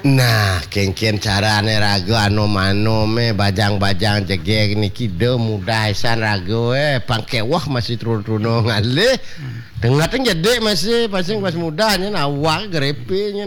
Nah, kengken carane rago anom-anome bajang-bajang jegeg niki de mudah isan rago pangke wah masih turun-turun ngale. Dengatin gede masih pasing pas mudahnya awak grepe nyen.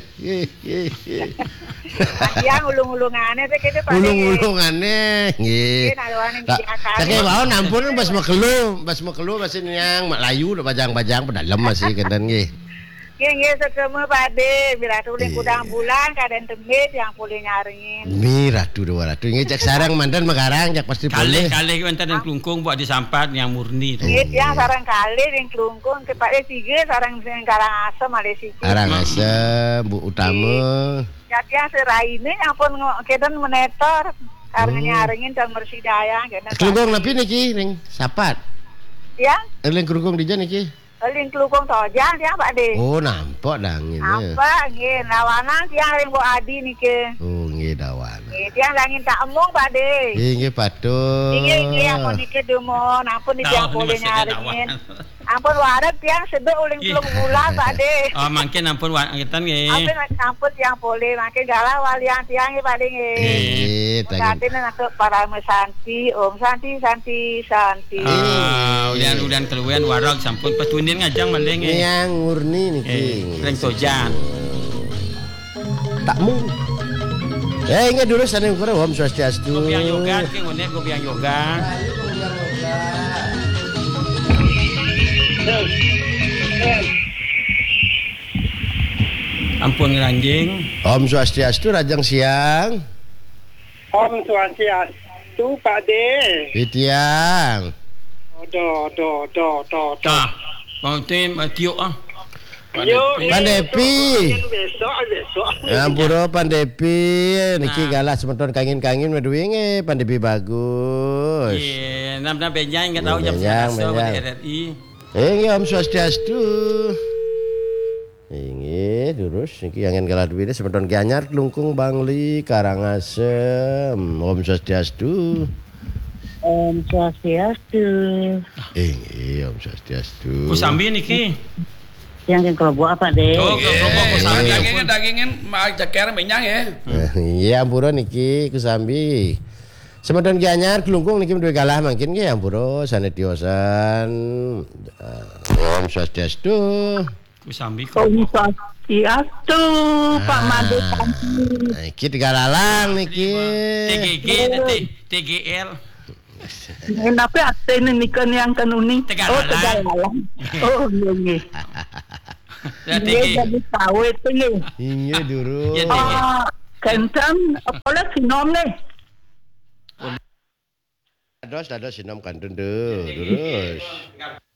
Yang ulung-ulungane teh kitu Pak. Ulung-ulungane nggih. Saking waon ampun pas mekelu masih yang layu bajang-bajang pedalem masih kenten nggih. Nggih sekeme Pade, bila tuling kudang bulan kaden temit yang boleh nyaringin. Ratu 200. Nggih cek sarang mandan mekarang cek pasti boleh. Kali enten yang klungkung buat disampat yang murni. Nggih yang sarang kali yang klungkung ke Pade 3 sarang sing Karangasem ale siji. Karangasem Bu Utama. Ya seraine ampun keden menetor. Karena nyaringin dan mersidaya keden. Klungkung napi niki ring sapat. Ya? Eling klungkung dijan niki. Ling klungkung tojang dia Pak De. Oh, nampak dah ngene. Apa nggih, lawanan tiang ring Bu Adi niki. Oh, nggih dawan. Nggih, tiang langin tak emung Pak De. Nggih patut. Nggih, ampun niki demon, ampun tiang boleh nyaringin. Ampun waret tiang sedek uling telung bulan Pak De. Oh, mungkin ampun waretan nggih. Ampun tiang boleh, makin galah walian tiang nggih Pak De nggih. Nggih, Santi nak para Santi, Om Santi. Ulian keluwen warog sampun petunin ngajang mandeng nggih. Yang murni niki. Ring tojang. Takmu. Ingat dulu sana ukuran Om Swastiastu. Gobiang yoga, ki ngene gobiang yoga. Ampun ngeranjing. Om Swastiastu rajang siang. Om Swastiastu Pak De. Pitiang. Do. Tah. Mau tim tiuk ah. Pandepi. Besok. Ampuro Pandepi niki galah semeton kangin-kangin meduwi Pandepi bagus. Iya, nam benjang enggak tahu jam Benjang. RRI. Nggih Om Swastiastu. Nggih terus niki angin galah duwite semeton ki anyar Klungkung Bangli Karangasem. Om Swastiastu. Om Swastiastu. Nggih Om Swastiastu. Kusambi niki. Yang kelompok apa deh? Oh, kelompok kusambi. Dagingin ceker minyak ya. Iya ampura niki kusambi. Semeton ki anyar Klungkung niki duwe galah mangkin nggih ampura sanediosan. Om Swastiastu. Kusambi. Om Swastiastu, Pak Made. Iki digalalang niki. TGL. Kenapa atene nikan yang kanuni? Tegalalang. Oh, nggih. Jadi tahu itu nih. Iya dulu. Kencang, apa sinom nih? Dados sinom kandun terus.